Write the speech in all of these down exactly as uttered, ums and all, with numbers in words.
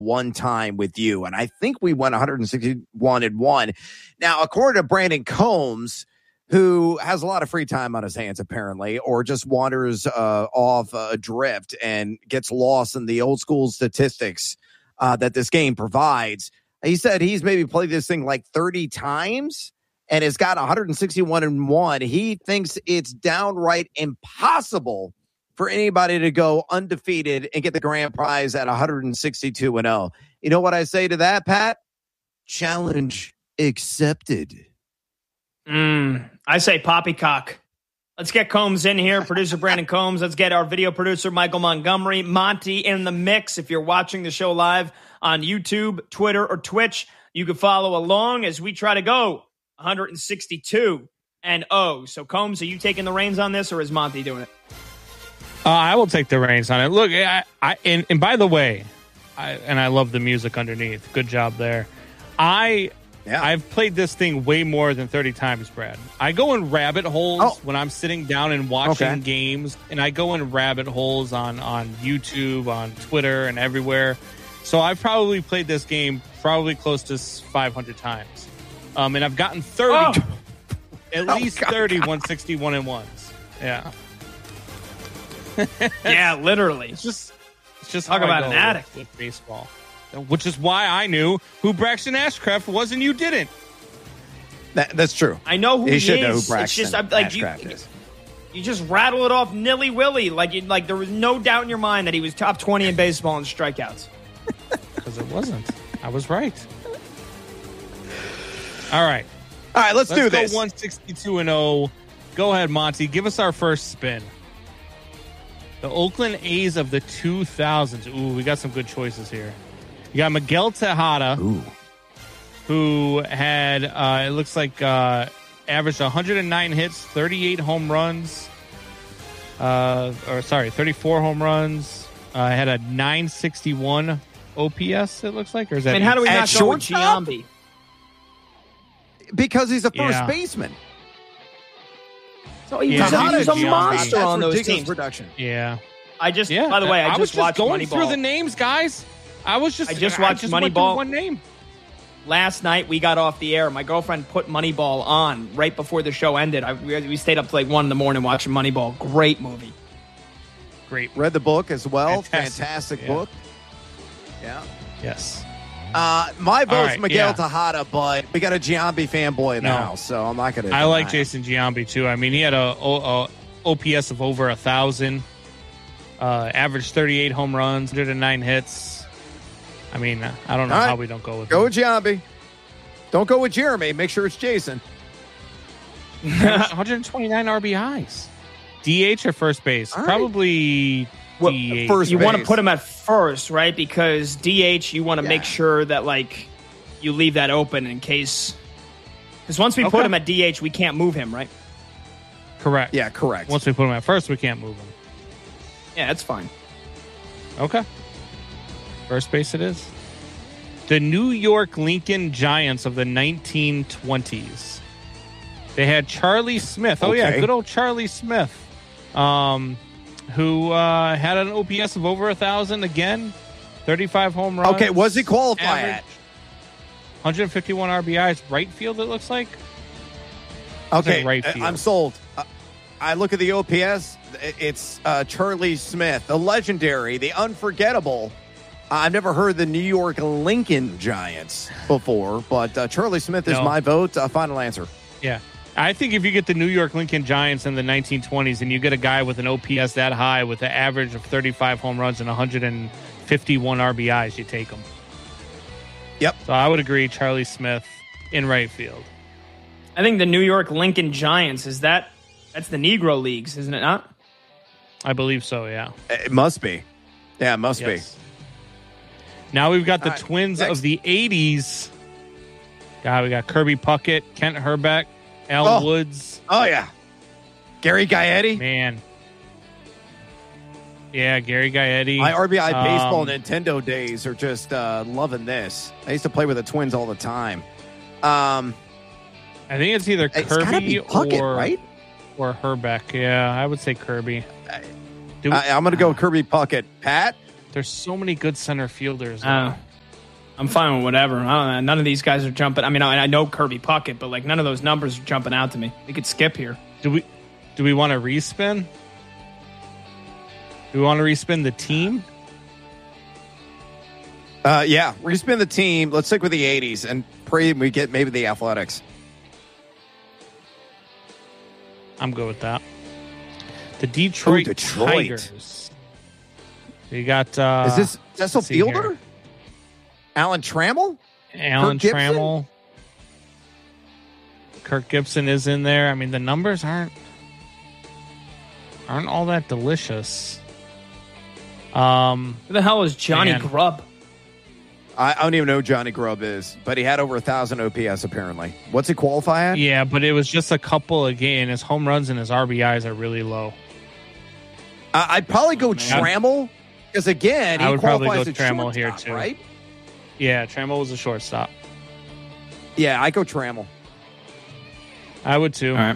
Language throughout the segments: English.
one time with you. And I think we went one hundred sixty-one and one. Now, according to Brandon Combs, who has a lot of free time on his hands, apparently, or just wanders uh, off uh, adrift and gets lost in the old school statistics uh, that this game provides. He said he's maybe played this thing like thirty times and has got one hundred sixty-one and one. He thinks it's downright impossible for anybody to go undefeated and get the grand prize at one hundred sixty-two and oh. You know what I say to that, Pat? Challenge accepted. Mm, I say poppycock. Let's get Combs in here. Producer Brandon Combs. Let's get our video producer, Michael Montgomery. Monty in the mix. If you're watching the show live on YouTube, Twitter, or Twitch, you can follow along as we try to go one hundred sixty-two and oh. So, Combs, are you taking the reins on this, or is Monty doing it? Uh, I will take the reins on it. Look, I, I and, and by the way, I, and I love the music underneath. Good job there. I... Yeah. I've played this thing way more than thirty times, Brad. I go in rabbit holes oh. when I'm sitting down and watching okay. games, and I go in rabbit holes on, on YouTube, on Twitter, and everywhere. So I've probably played this game probably close to five hundred times. Um, and I've gotten thirty, oh. at oh, least God. thirty one sixty-one and ones. Yeah. yeah, literally. It's just, it's just talk about an addict with, with baseball. Which is why I knew who Braxton Ashcraft was and you didn't. That, that's true. I know who you he should is. Know who Braxton it's just I'm, like Ashcraft you, is. You just rattle it off nilly-willy. Like, you, like there was no doubt in your mind that he was top twenty in baseball in strikeouts. Because it wasn't. I was right. All right. All right, let's, let's do go this. one sixty-two and oh. Go ahead, Monty. Give us our first spin. The Oakland A's of the two thousands. Ooh, we got some good choices here. You got Miguel Tejada, Ooh. who had, uh, it looks like, uh, averaged one hundred nine hits, thirty-eight home runs, uh, or sorry, thirty-four home runs, uh, had a nine sixty-one O P S, it looks like, or is that? And how do we not go with Giambi? Because he's a first yeah. baseman. So he yeah, was, a, a monster That's on those teams. Production. Yeah. I just, yeah. by the way, I, I just was just watched going Moneyball. through the names, guys. I was just I just watched I just Moneyball. One name. Last night we got off the air. My girlfriend put Moneyball on right before the show ended. I, we, we stayed up to like one in the morning watching Moneyball. Great movie. Great. Read the book as well. Fantastic, Fantastic yeah. book. Yeah. Yes. Uh, my vote's right, Miguel yeah. Tejada, but we got a Giambi fanboy in the No. house, so I'm not going to. I like Jason Giambi too. I mean, he had a, a, a O P S of over a thousand. Uh, averaged thirty-eight home runs, one hundred nine hits. I mean, I don't know right. how we don't go with Go him. with Giambi. Don't go with Jeremy. Make sure it's Jason. one hundred twenty-nine R B Is. D H or first base? Right. Probably well, D H. First you base. want to put him at first, right? Because D H, you want to yeah. make sure that like you leave that open in case. Because once we okay. put him at D H, we can't move him, right? Correct. Yeah, correct. Once we put him at first, we can't move him. Yeah, that's fine. Okay. First base it is. The New York Lincoln Giants of the nineteen twenties. They had Charlie Smith. Oh, okay. yeah, good old Charlie Smith, um, who uh, had an O P S of over one thousand again, thirty-five home runs. Okay, was he qualify average, at? one hundred fifty-one R B Is. Right field, it looks like. Okay, right field. I'm sold. Uh, I look at the O P S. It's uh, Charlie Smith, the legendary, the unforgettable. I've never heard the New York Lincoln Giants before, but uh, Charlie Smith is no. my vote. Uh, final answer. Yeah. I think if you get the New York Lincoln Giants in the nineteen twenties and you get a guy with an O P S that high with an average of thirty-five home runs and one hundred fifty-one R B Is, you take him. Yep. So I would agree Charlie Smith in right field. I think the New York Lincoln Giants, is that, that's the Negro Leagues, isn't it not? I believe so, yeah. It must be. Yeah, it must yes. be. Now we've got the All right, twins next. of the eighties. God, we got Kirby Puckett, Kent Herbeck, Al Oh. Woods. Oh, yeah. Gary Gaetti. Man. Yeah, Gary Gaetti. My R B I Um, baseball Nintendo days are just uh, loving this. I used to play with the Twins all the time. Um, I think it's either it's gotta Kirby be Puckett, or, right? or Herbeck. Yeah, I would say Kirby. Do we- I, I'm going to go Kirby Puckett. Pat? There's so many good center fielders. Uh, I'm fine with whatever. I don't know. None of these guys are jumping. I mean, I, I know Kirby Puckett, but like none of those numbers are jumping out to me. We could skip here. Do we? Do we want to respin? Do we want to respin the team? Uh, yeah, respin the team. Let's stick with the eighties and pray we get maybe the Athletics. I'm good with that. The Detroit, Ooh, Detroit. Tigers. You got. Uh, Is this Cecil Fielder? Here. Alan Trammell? Alan Kirk Gibson? Trammell. Kirk Gibson is in there. I mean, the numbers aren't aren't all that delicious. Um, Who the hell is Johnny man. Grubb? I, I don't even know who Johnny Grubb is, but he had over a thousand O P S apparently. What's he qualify at? yeah, but it was just a couple of games. His home runs and his R B Is are really low. Uh, I'd probably go man. Trammell because again, he I would probably qualifies go at Trammell here, shortstop, too. right? Yeah, Trammell was a shortstop. Yeah, I go Trammell. I would too. All right.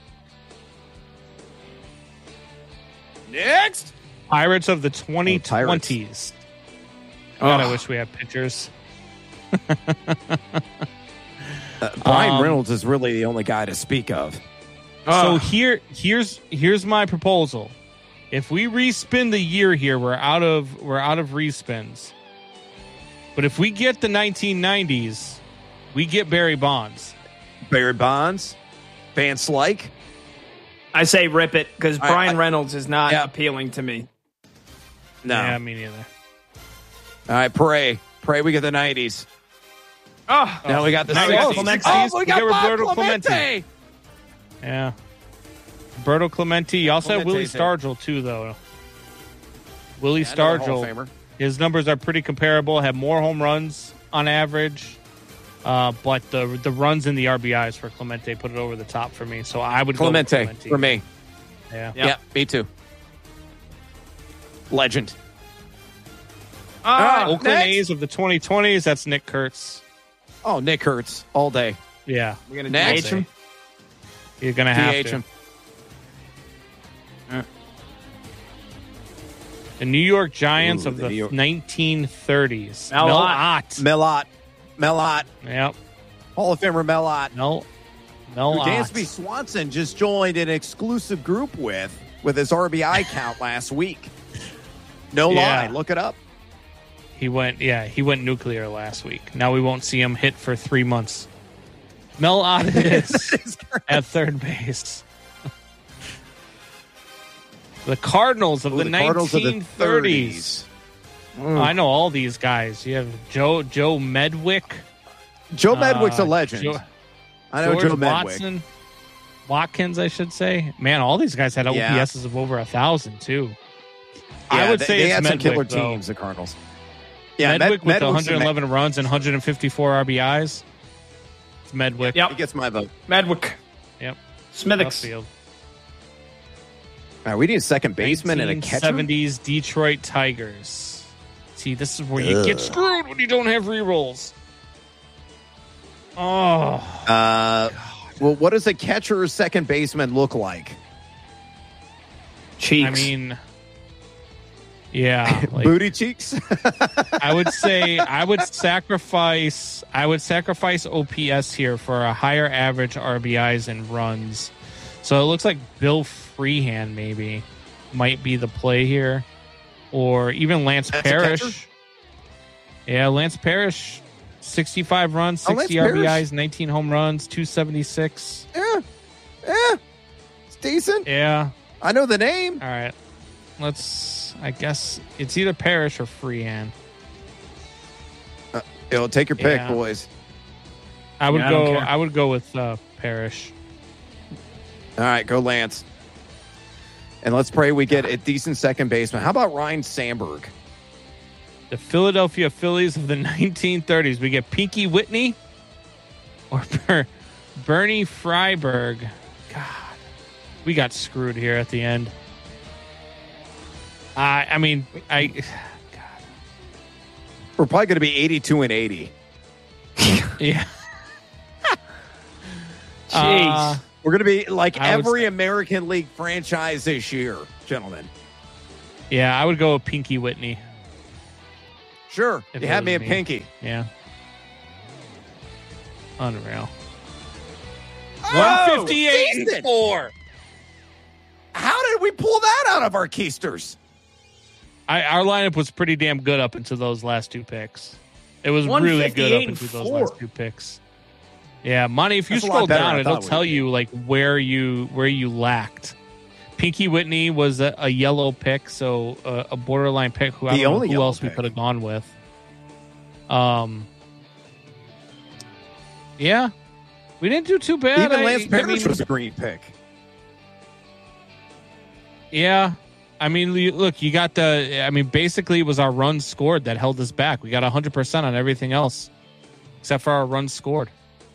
Next, Pirates of the twenty twenties. Oh, God, I wish we had pictures. uh, Brian Um, Reynolds is really the only guy to speak of. So Oh, here, here's here's my proposal. If we respin the year here, we're out of we're out of respins. But if we get the nineteen nineties, we get Barry Bonds. Barry Bonds, Van Slyke. I say rip it because I- Brian I- Reynolds is not Yeah. appealing to me. No. Yeah, me neither. All right, pray. Pray we get the nineties. Oh, Now we got the Now we got sixties. Clemente. Oh, we We got get Bob Roberto Clemente. Clemente. Yeah. Roberto Clemente. You also have Willie Clemente's in. Stargell too, though. Willie Yeah, another Hall Stargell. of Famer. His numbers are pretty comparable. Have more home runs on average, uh, but the the runs and the R B Is for Clemente put it over the top for me. So I would Clemente, go with Clemente for me. Yeah. Yep. Yeah, me too. Legend. oh, Oakland next. A's of the twenty twenties. That's Nick Kurtz. Oh, Nick Hurts all day. Yeah, we're gonna Next. D H him. you're gonna have D H to. him. The New York Giants Ooh, of the the New York- nineteen thirties. Mel Ott. Melot. Melot. Yep. Hall of Famer Melot. Mel. Mel Who Ott. Dansby Swanson just joined an exclusive group with with his R B I count last week. No Yeah. lie. Look it up. He went. Yeah, he went nuclear last week. Now we won't see him hit for three months. Mel Ott is at third base. The Cardinals of Ooh, the, the Cardinals of the nineteen thirties. Mm. I know all these guys. You have Joe Joe Medwick. Joe Medwick's uh, a legend. Joe- I know George Joe Medwick. Watson, Watkins, I should say. Man, all these guys had O P Yeah. Ss of over a thousand too. Yeah, I would they, say they it's had some Medwick, killer though. teams, the Cardinals. Yeah, Medwick Med- with Medwick's one hundred eleven runs and one hundred fifty-four R B Is. It's Medwick. Yep. He gets my vote. Medwick. Yep. Smithix. Field. All right, we need a second baseman and a catcher. seventies Detroit Tigers. See, this is where you get screwed when you don't have rerolls. Oh, Uh, well, what does a catcher or second baseman look like? Cheeks. I mean, yeah, like, Booty cheeks. I would say I would sacrifice I would sacrifice O P S here for a higher average R B Is and runs. So it looks like Bill Freehan maybe might be the play here, or even Lance That's a Parrish. catcher? Yeah, Lance Parrish, sixty-five runs, Oh, Lance sixty R B Is, Parrish. nineteen home runs, two seventy-six. yeah, yeah, it's decent. Yeah. I know the name. All right. Let's. I guess it's either Parrish or Freehan. It'll take your pick, Yeah. boys. I would Yeah, I don't go. care. I would go with uh, Parrish. All right, go Lance. And let's pray we get a decent second baseman. How about Ryan Sandberg? The Philadelphia Phillies of the nineteen thirties. We get Pinky Whitney or Ber- Bernie Freiberg. God, we got screwed here at the end. I I mean, I. God. We're probably going to be eighty-two and eighty. Yeah. Jeez. Uh, We're going to be like I would every say- American League franchise this year, gentlemen. yeah, I would go with Pinky Whitney. Sure. You had me at Pinky. Yeah. Unreal. Oh, one fifty-eight and four. How did we pull that out of our keisters? I, our lineup was pretty damn good up until those last two picks. It was really good up until those last two picks. Yeah, Monty, if you That's scroll down, it, it'll tell you like where you where you lacked. Pinky Whitney was a, a yellow pick, so a, a borderline pick. Who I the don't only know who else pick. we could have gone with. Um, yeah, we didn't do too bad. Even I, Lance Parrish I mean, was a green pick. Yeah, I mean, you- look, you got the. I mean, basically, it was our runs scored that held us back. We got one hundred percent on everything else, except for our runs scored.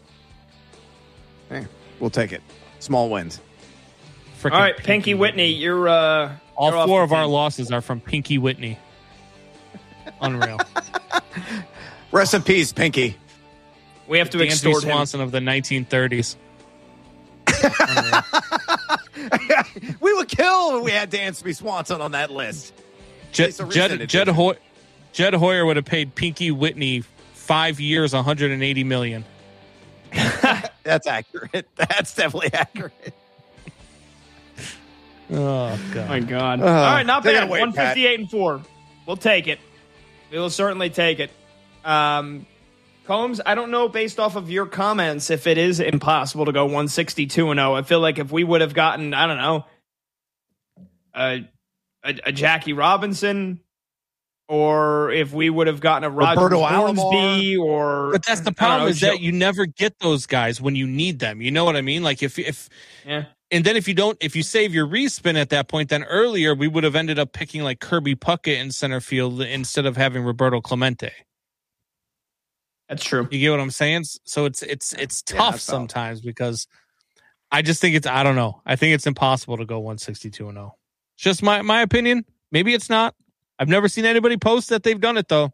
Hey, we'll take it. Small wins. All right, Pinky, Pinky Whitney, you're uh, all you're four of team. our losses are from Pinky Whitney. Unreal. Rest in peace, Pinky. We have to Dansby extort Swanson him. of the nineteen thirties. We would kill if we had Dansby Swanson on that list. Jed Jed, Jed, Hoy- Jed Hoyer would have paid Pinky Whitney five years, one hundred eighty million. That's accurate. That's definitely accurate. Oh god! My God! Uh, All right, not bad. away, One fifty-eight and four. We'll take it. We will certainly take it. Um, Combs, I don't know based off of your comments if it is impossible to go one sixty-two and oh. I feel like if we would have gotten, I don't know, a, a, a Jackie Robinson, or if we would have gotten a Roger Roberto Hornsby, or But that's the problem know, is Joe. that you never get those guys when you need them. You know what I mean? Like if if yeah. And then if you don't, if you save your respin at that point, then earlier we would have ended up picking like Kirby Puckett in center field instead of having Roberto Clemente. That's true. You get what I'm saying? So it's it's it's tough yeah, sometimes because I just think it's I don't know. I think it's impossible to go one sixty-two and oh. It's just my my opinion. Maybe it's not. I've never seen anybody post that they've done it though.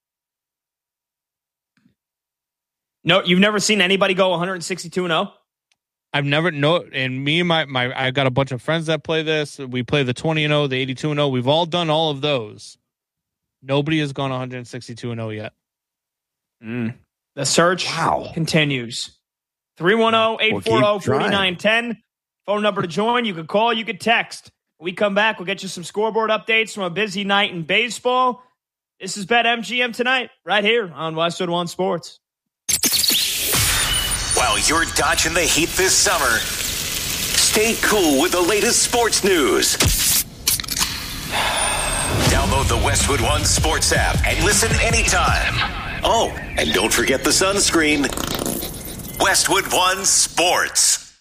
No, you've never seen anybody go one sixty-two and oh? I've never no, and me and my my I got a bunch of friends that play this. We play the twenty and oh, the eighty-two and oh. We've all done all of those. Nobody has gone one sixty-two and oh yet. Mm. The search wow. continues. three one zero, eight four zero, four nine one zero. Phone number to join. You can call, you can text. When we come back, we'll get you some scoreboard updates from a busy night in baseball. This is BetMGM tonight, right here on Westwood One Sports. While you're dodging the heat this summer, stay cool with the latest sports news. Download the Westwood One Sports app and listen anytime. Oh, and don't forget the sunscreen. Westwood One Sports.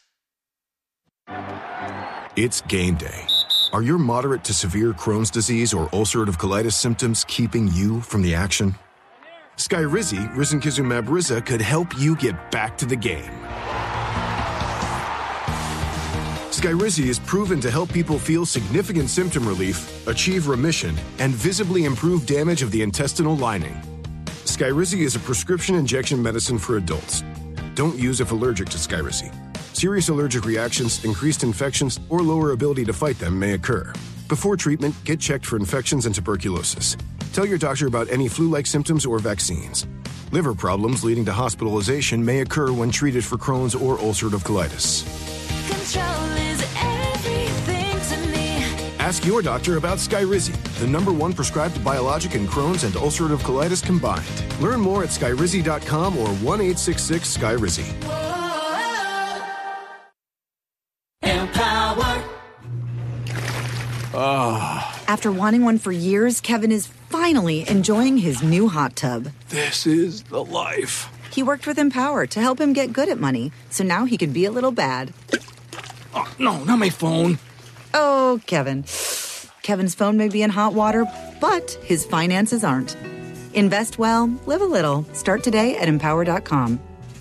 It's game day. Are your moderate to severe Crohn's disease or ulcerative colitis symptoms keeping you from the action? Skyrizi, risankizumab Riza, could help you get back to the game. Skyrizi is proven to help people feel significant symptom relief, achieve remission, and visibly improve damage of the intestinal lining. Skyrizi is a prescription injection medicine for adults. Don't use if allergic to Skyrizi. Serious allergic reactions, increased infections, or lower ability to fight them may occur. Before treatment, get checked for infections and tuberculosis. Tell your doctor about any flu-like symptoms or vaccines. Liver problems leading to hospitalization may occur when treated for Crohn's or ulcerative colitis. Control is everything to me. Ask your doctor about Skyrizi, the number one prescribed biologic in Crohn's and ulcerative colitis combined. Learn more at skyrizi dot com or one eight six six Sky Rizi. Empower. Oh. After wanting one for years, Kevin is finally enjoying his new hot tub. This is the life. He worked with Empower to help him get good at money, so now he can be a little bad. Oh, no, not my phone. Oh, Kevin. Kevin's phone may be in hot water, but his finances aren't. Invest well, live a little. Start today at empower dot com.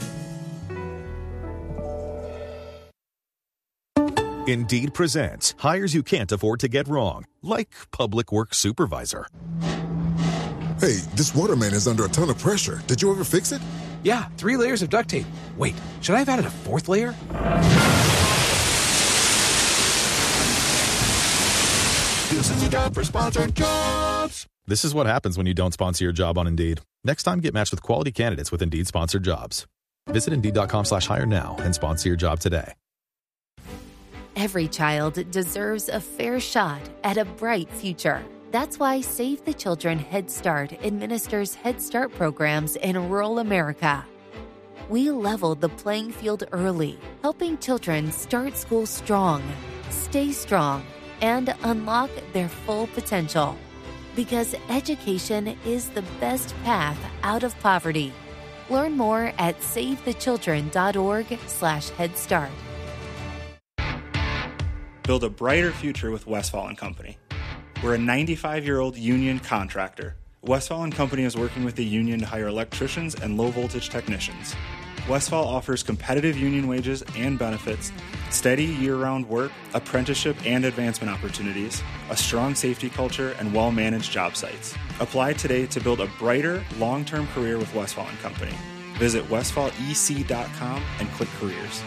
Indeed presents hires you can't afford to get wrong, like public works supervisor. Hey, this waterman is under a ton of pressure. Did you ever fix it? Yeah, three layers of duct tape. Wait, should I have added a fourth layer? This is a job for sponsored jobs. This is what happens when you don't sponsor your job on Indeed. Next time, get matched with quality candidates with Indeed-sponsored jobs. Visit Indeed.com slash hire now and sponsor your job today. Every child deserves a fair shot at a bright future. That's why Save the Children Head Start administers Head Start programs in rural America. We leveled the playing field early, helping children start school strong, stay strong, and unlock their full potential. Because education is the best path out of poverty. Learn more at savethechildren.org slash Head Start. Build a brighter future with Westfall and Company. We're a ninety-five-year-old union contractor. Westfall and Company is working with the union to hire electricians and low-voltage technicians. Westfall offers competitive union wages and benefits, steady year-round work, apprenticeship and advancement opportunities, a strong safety culture, and well-managed job sites. Apply today to build a brighter, long-term career with Westfall and Company. Visit westfall e c dot com and click careers.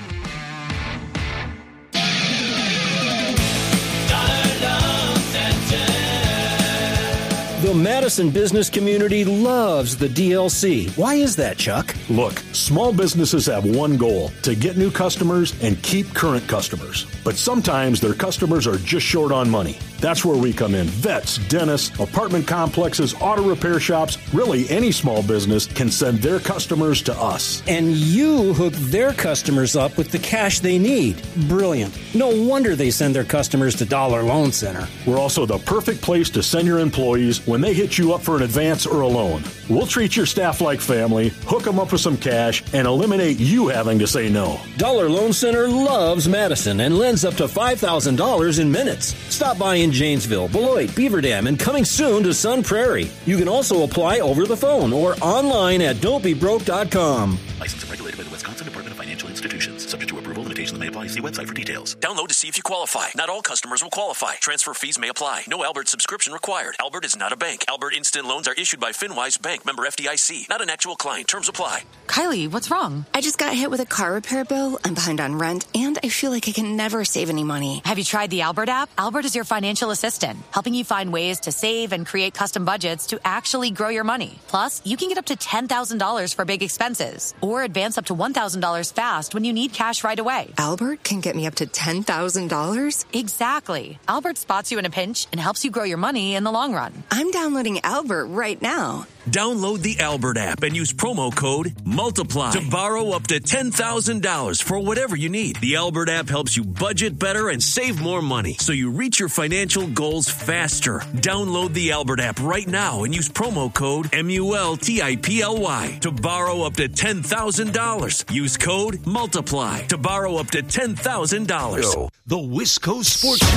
The Madison business community loves the D L C. Why is that, Chuck? Look, small businesses have one goal, to get new customers and keep current customers. But sometimes their customers are just short on money. That's where we come in. Vets, dentists, apartment complexes, auto repair shops, really any small business can send their customers to us. And you hook their customers up with the cash they need. Brilliant. No wonder they send their customers to Dollar Loan Center. We're also the perfect place to send your employees when they hit you up for an advance or a loan. We'll treat your staff like family, hook them up with some cash, and eliminate you having to say no. Dollar Loan Center loves Madison and lends up to five thousand dollars in minutes. Stop by in Janesville, Beloit, Beaver Dam, and coming soon to Sun Prairie. You can also apply over the phone or online at don't be broke dot com. Licensed and regulated by the Wisconsin Department of Financial Institutions. Subject to approval, limitations may apply. See website for details. Download to see if you qualify. Not all customers will qualify. Transfer fees may apply. No Albert subscription required. Albert is not a bank. Albert Instant Loans are issued by FinWise Bank, member F D I C. Not an actual client. Terms apply. Kylie, what's wrong? I just got hit with a car repair bill. I'm behind on rent, and I feel like I can never save any money. Have you tried the Albert app? Albert is your financial assistant, helping you find ways to save and create custom budgets to actually grow your money. Plus, you can get up to ten thousand dollars for big expenses, or advance up to one thousand dollars fast when you need cash right away. Albert can get me up to ten thousand dollars? Exactly. Albert spots you in a pinch and helps you grow your money in the long run. I'm downloading Albert right now. Download the Albert app and use promo code MULTIPLY to borrow up to ten thousand dollars for whatever you need. The Albert app helps you budget better and save more money so you reach your financial goals faster. Download the Albert app right now and use promo code M U L T I P L Y to borrow up to ten thousand dollars. Use code MULTIPLY to borrow up to ten thousand dollars. The Wisco Sports